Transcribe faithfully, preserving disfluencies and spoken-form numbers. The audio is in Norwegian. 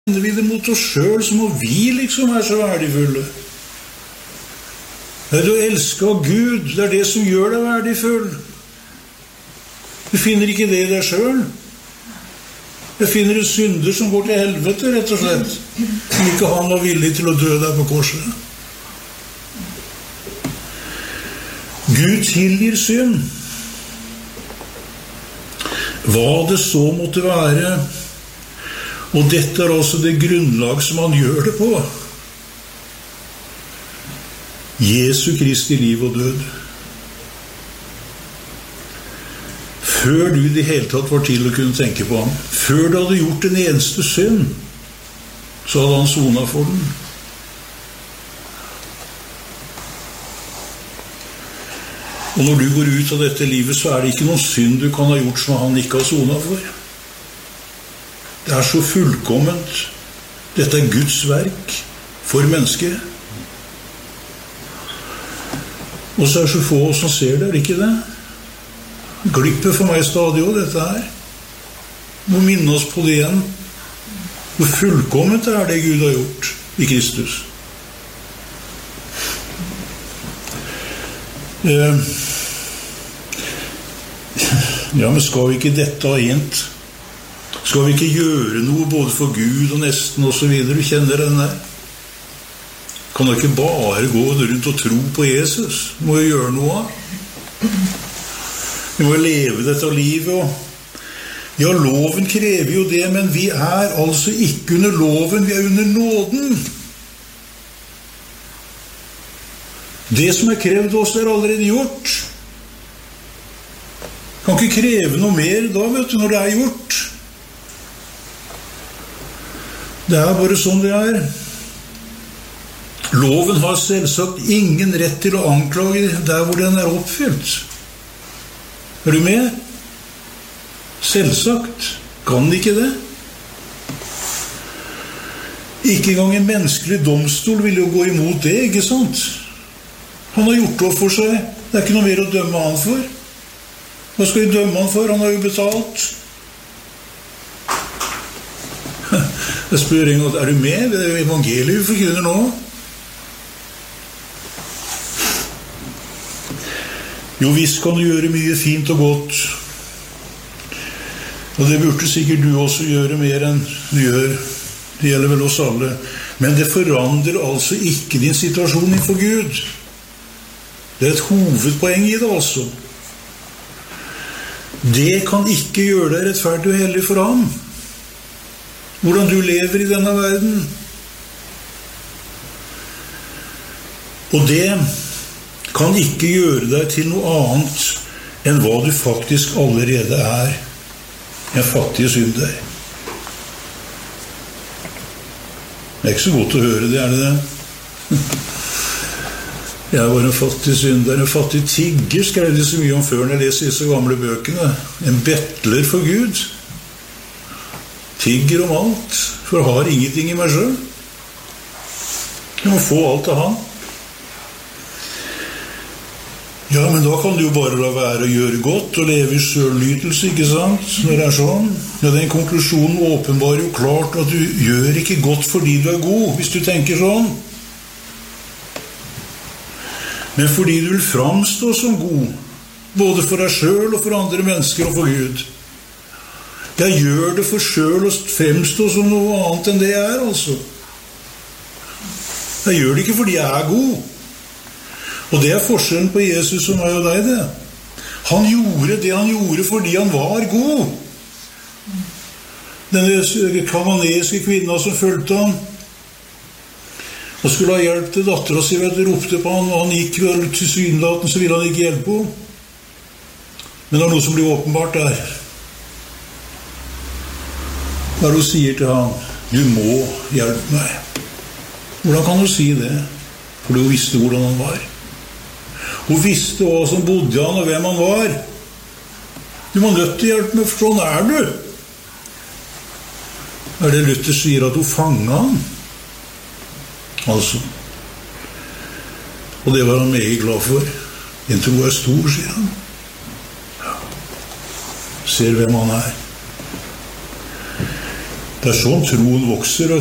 vender vi det mot oss selv, som om vi liksom er så verdifulle. Er du elsket av Gud, det er det som gjør deg verdifull. Du finner ikke det i deg selv. Du finner en synder som går til helvete, rett og slett. Som ikke han var villig til å dø der på korset. Gud tilgir synd. Hva det så måtte være. Og dette er altså det grunnlag som han gjør det på. Jesu Kristi liv og død. Før du i det hele tatt var til å kunne tenke på ham, før du hadde gjort en eneste synd, så hadde han sonet for den. Og når du går ut av dette livet, så er det ikke noen synd du kan ha gjort som han ikke har sonet for. Det er så fullkomment. Dette er Guds verk for mennesket. Og så er det så få som ser det, er det ikke det? Glipper for meg stadig også dette her. Må minne oss på det igjen. Hvor fullkomment er det Gud har gjort i Kristus. Eh, ja, men skal vi ikke dette ha ent? Skal vi ikke gjøre noe både for Gud og nesten og så videre? Du kjenner den der. Kan du ikke bare gå rundt og tro på Jesus? Du må jo gjøre noe av. Vi må leve dette livet. Og ja, loven krever jo det, men vi er altså ikke under loven, vi er under nåden. Det som er krevd oss, er allerede gjort. Kan ikke kreve noe mer da, vet du, når det er gjort. Det er bare sånn det er. Loven har selvsagt ingen rett til å anklage der hvor den er oppfylt. Er du med? Selvsagt. Kan den ikke det? Ikke engang en menneskelig domstol vil jo gå imot det, ikke sant? Han har gjort opp for seg. Det er ikke noe mer å dømme han for. Hva skal vi dømme han for? Han har jo betalt. Jeg spør en gang, er du med? Det er jo evangeliet vi forkynner nå. Jo, visst kan du gjøre mye fint og godt. Og det burde sikkert du også gjøre mer enn du gjør. Det gjelder vel oss alle. Men det forandrer altså ikke din situasjon innenfor Gud. Det er et hovedpoeng i det altså. Det kan ikke gjøre deg rettferdig og hellig for ham. Hvordan du lever i denne verden. Og det kan ikke gjøre deg til noe annet enn hva du faktisk allerede er. En fattig synder. Det er ikke så godt å høre det, er det det? Jeg var en fattig synder, en fattig tigger, skrev de så mye om før når jeg leser disse gamle bøkene. En bettler for Gud. Tigger om alt, for jeg har ingenting i meg selv. Jeg må få alt av han. Ja, men da kan du jo bare la være å gjøre godt og leve i selvnytelse, ikke sant? Når det er sånn. Ja, den konklusjonen åpenbarer jo klart at du gjør ikke godt fordi du er god, hvis du tenker sånn. Men fordi du vil framstå som god, både for deg selv og for andre mennesker og for Gud. Jeg gjør det for selv å fremstå som noe annet enn det jeg er, altså. Jeg gjør det ikke fordi jeg er god. Og det er forskjellen på Jesus og meg og deg, det. Han gjorde det han gjorde fordi han var god. Denne kananeiske kvinna som følte han, og skulle ha hjelp til datteren sin, vet du, ropte på han, og han gikk vel til synlaten, så ville han ikke hjelpe henne. Men det er noe som blir åpenbart der. Der hun sier til han, du må hjelpe meg. Hvordan kan hun si det? For hun visste hvordan han var. Hun visste hva som bodde i han og hvem han var. Du må nødt til å hjelpe meg, for sånn er du. Er det Luther sier at hun fanget han? Altså. Og det var han meget glad for. En tro er stor, sier han. Ja. Ser hvem han er. Det er sånn troen vokser.